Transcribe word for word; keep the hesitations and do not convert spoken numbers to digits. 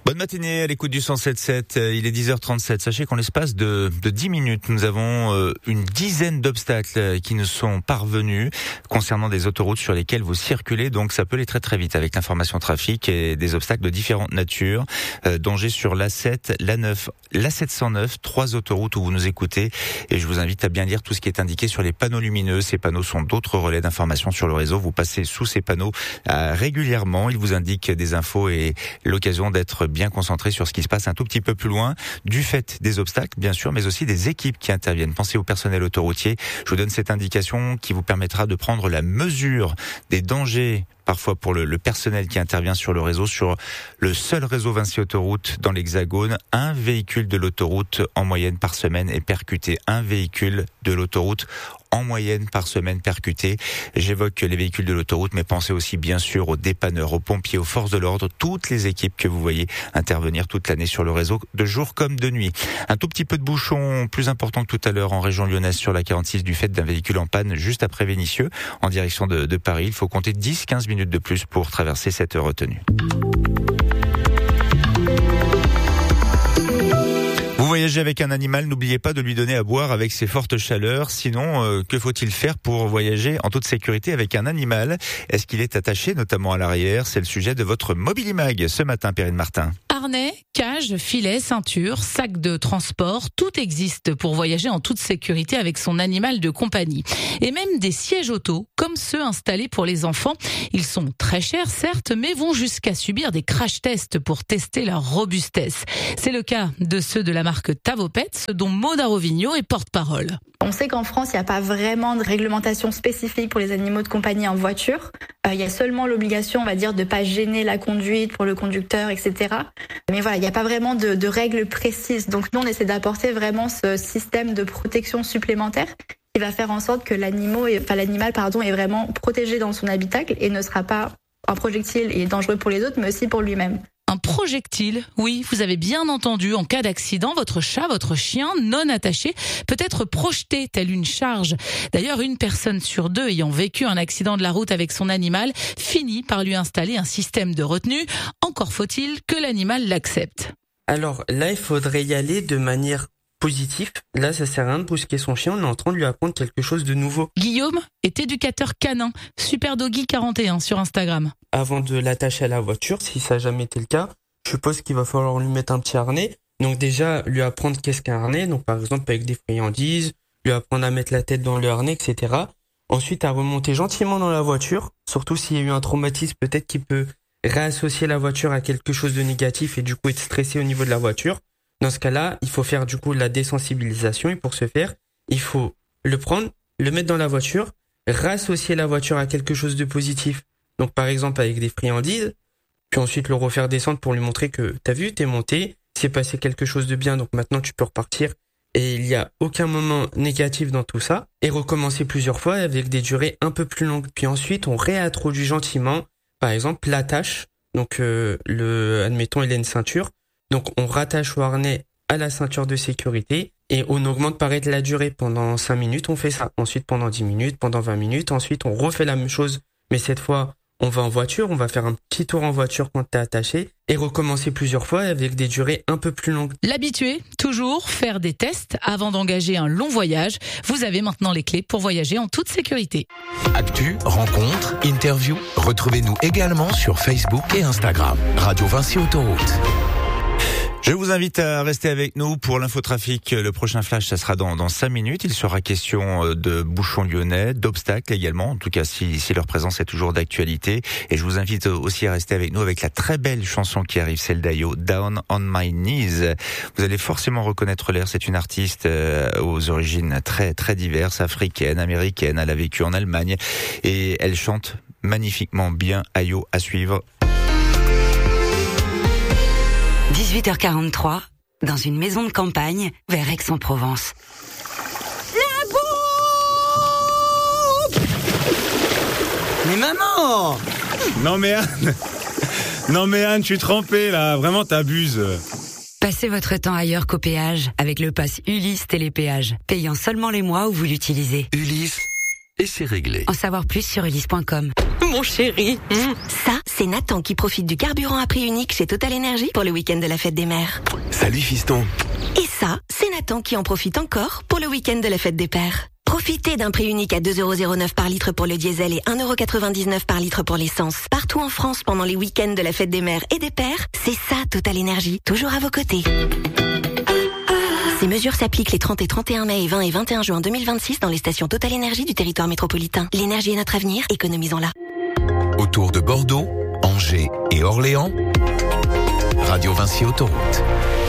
Bonne matinée à l'écoute du cent sept sept, il est dix heures trente-sept. Sachez qu'en l'espace de, de dix minutes, nous avons euh, une dizaine d'obstacles qui nous sont parvenus concernant des autoroutes sur lesquelles vous circulez, donc ça peut aller très très vite avec l'information trafic et des obstacles de différentes natures. Euh, danger sur l'A sept, l'A neuf, l'A sept cent neuf, trois autoroutes où vous nous écoutez et je vous invite à bien lire tout ce qui est indiqué sur les panneaux lumineux. Ces panneaux sont d'autres relais d'information sur le réseau. Vous passez sous ces panneaux euh, régulièrement, ils vous indiquent des infos et l'occasion d'être bien concentré sur ce qui se passe un tout petit peu plus loin, du fait des obstacles, bien sûr, mais aussi des équipes qui interviennent. Pensez au personnel autoroutier. Je vous donne cette indication qui vous permettra de prendre la mesure des dangers parfois pour le, le personnel qui intervient sur le réseau, sur le seul réseau Vinci Autoroute dans l'Hexagone. Un véhicule de l'autoroute en moyenne par semaine est percuté. Un véhicule de l'autoroute en moyenne par semaine percuté. J'évoque les véhicules de l'autoroute, mais pensez aussi bien sûr aux dépanneurs, aux pompiers, aux forces de l'ordre, toutes les équipes que vous voyez intervenir toute l'année sur le réseau, de jour comme de nuit. Un tout petit peu de bouchon plus important que tout à l'heure en région lyonnaise sur la quarante-six du fait d'un véhicule en panne juste après Vénissieux en direction de, de Paris. Il faut compter dix à quinze minutes de plus pour traverser cette retenue. Vous voyagez avec un animal, n'oubliez pas de lui donner à boire avec ces fortes chaleurs. Sinon, euh, que faut-il faire pour voyager en toute sécurité avec un animal ? Est-ce qu'il est attaché, notamment à l'arrière ? C'est le sujet de votre Mobilimag ce matin, Perrine Martin. Harnais, cage, filet, ceinture, sac de transport, tout existe pour voyager en toute sécurité avec son animal de compagnie. Et même des sièges auto, comme ceux installés pour les enfants. Ils sont très chers, certes, mais vont jusqu'à subir des crash tests pour tester leur robustesse. C'est le cas de ceux de la marque Tavopets, dont Maud Arovigno est porte-parole. On sait qu'en France, il n'y a pas vraiment de réglementation spécifique pour les animaux de compagnie en voiture. Euh, il y a seulement l'obligation, on va dire, de ne pas gêner la conduite pour le conducteur, et cetera. Mais voilà, il n'y a pas vraiment de, de règles précises. Donc nous, on essaie d'apporter vraiment ce système de protection supplémentaire qui va faire en sorte que l'animal, enfin, l'animal pardon, est vraiment protégé dans son habitacle et ne sera pas un projectile et dangereux pour les autres, mais aussi pour lui-même. Un projectile, oui, vous avez bien entendu. En cas d'accident, votre chat, votre chien non attaché peut être projeté tel une charge. D'ailleurs, une personne sur deux ayant vécu un accident de la route avec son animal finit par lui installer un système de retenue. Encore faut-il que l'animal l'accepte. Alors là, il faudrait y aller de manière positive. Là, ça sert à rien de brusquer son chien, on est en train de lui apprendre quelque chose de nouveau. Guillaume est éducateur canin, Superdoggy quarante et un sur Instagram. Avant de l'attacher à la voiture, si ça n'a jamais été le cas, je suppose qu'il va falloir lui mettre un petit harnais. Donc déjà, lui apprendre qu'est-ce qu'un harnais, donc par exemple avec des friandises, lui apprendre à mettre la tête dans le harnais, et cetera. Ensuite, à remonter gentiment dans la voiture, surtout s'il y a eu un traumatisme, peut-être qu'il peut réassocier la voiture à quelque chose de négatif et du coup être stressé au niveau de la voiture. Dans ce cas-là, il faut faire du coup la désensibilisation et pour ce faire, il faut le prendre, le mettre dans la voiture, rassocier la voiture à quelque chose de positif. Donc par exemple avec des friandises, puis ensuite le refaire descendre pour lui montrer que t'as vu, t'es monté, c'est passé quelque chose de bien, donc maintenant tu peux repartir et il n'y a aucun moment négatif dans tout ça. Et recommencer plusieurs fois avec des durées un peu plus longues. Puis ensuite on réintroduit gentiment, par exemple l'attache, donc euh, le, admettons il a une ceinture, donc on rattache au harnais à la ceinture de sécurité et on augmente pareil la durée. Pendant cinq minutes, on fait ça. Ensuite, pendant dix minutes, pendant vingt minutes. Ensuite, on refait la même chose. Mais cette fois, on va en voiture, on va faire un petit tour en voiture quand t'es attaché et recommencer plusieurs fois avec des durées un peu plus longues. L'habitué, toujours faire des tests avant d'engager un long voyage. Vous avez maintenant les clés pour voyager en toute sécurité. Actu, rencontres, interviews. Retrouvez-nous également sur Facebook et Instagram. Radio Vinci Autoroute. Je vous invite à rester avec nous pour l'infotrafic. Le prochain flash, ça sera dans, dans cinq minutes. Il sera question de bouchons lyonnais, d'obstacles également, en tout cas si, si leur présence est toujours d'actualité. Et je vous invite aussi à rester avec nous avec la très belle chanson qui arrive, celle d'Ayo, Down on My Knees. Vous allez forcément reconnaître l'air. C'est une artiste aux origines très très diverses, africaine, américaine. Elle a vécu en Allemagne et elle chante magnifiquement bien. Ayo à suivre. dix-huit heures quarante-trois, dans une maison de campagne, vers Aix-en-Provence. La bouffe! Mais maman! Non mais Anne, non mais Anne, je suis trempé là, vraiment t'abuses. Passez votre temps ailleurs qu'au péage avec le pass Ulysse Télépéage, payant seulement les mois où vous l'utilisez. Ulysse et c'est réglé. En savoir plus sur ulysse point com. Mon chéri, mmh. Ça, c'est Nathan qui profite du carburant à prix unique chez Total Energy pour le week-end de la fête des mères. Salut fiston. Et ça, c'est Nathan qui en profite encore pour le week-end de la fête des pères. Profitez d'un prix unique à deux euros zéro neuf par litre pour le diesel et un euro quatre-vingt-dix-neuf par litre pour l'essence. Partout en France pendant les week-ends de la fête des mères et des pères, c'est ça Total Energy, toujours à vos côtés. Ces mesures s'appliquent les trente et trente et un mai et vingt et vingt et un juin deux mille vingt-six dans les stations Total Energy du territoire métropolitain. L'énergie est notre avenir, économisons-la. Autour de Bordeaux, Angers et Orléans, Radio Vinci Autoroute.